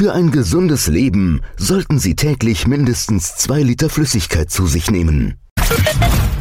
Für ein gesundes Leben sollten Sie täglich mindestens 2 Liter Flüssigkeit zu sich nehmen.